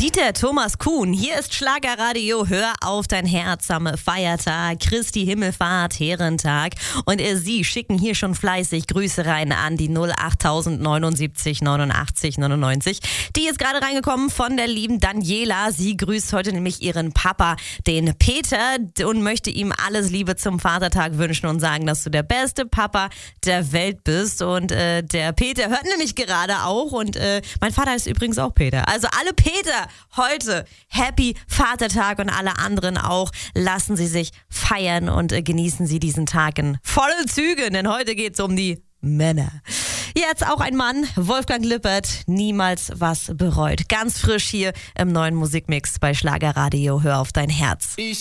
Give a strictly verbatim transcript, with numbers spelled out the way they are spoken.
Dieter Thomas Kuhn, hier ist Schlagerradio, hör auf dein Herz am Feiertag, Christi Himmelfahrt, Herrentag. Und äh, Sie schicken hier schon fleißig Grüße rein an die null acht neunundsiebzig neunundachtzig neunundneunzig. Die ist gerade reingekommen von der lieben Daniela. Sie grüßt heute nämlich ihren Papa, den Peter, und möchte ihm alles Liebe zum Vatertag wünschen und sagen, dass du der beste Papa der Welt bist. Und äh, der Peter hört nämlich gerade auch. Und äh, mein Vater ist übrigens auch Peter. Also alle Peter heute, Happy Vatertag, und alle anderen auch. Lassen Sie sich feiern und äh, genießen Sie diesen Tag in vollen Zügen, denn heute geht es um die Männer. Jetzt auch ein Mann, Wolfgang Lippert, niemals was bereut. Ganz frisch hier im neuen Musikmix bei Schlagerradio, hör auf dein Herz. Ich